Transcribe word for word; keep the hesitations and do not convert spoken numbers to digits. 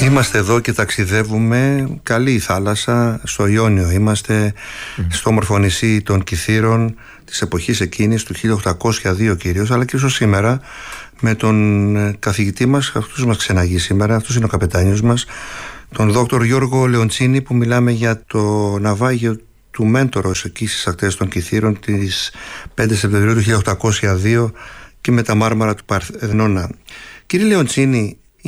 Είμαστε εδώ και ταξιδεύουμε. Καλή η θάλασσα, στο Ιόνιο είμαστε, mm. στο όμορφο νησί των Κιθήρων της εποχής εκείνης του χίλια οκτακόσια δύο κυρίως, αλλά και όσο σήμερα, με τον καθηγητή μας, αυτός μας ξεναγεί σήμερα, αυτός είναι ο καπετάνιος μας, τον δόκτωρ Γιώργο Λεοντσίνη, που μιλάμε για το ναυάγιο του Μέντορος εκεί στις ακτές των Κιθήρων της πέντε Σεπτεμβρίου του χίλια οκτακόσια δύο και με τα μάρμαρα του Παρθενώνα. Κύριε Λεοντσίνη,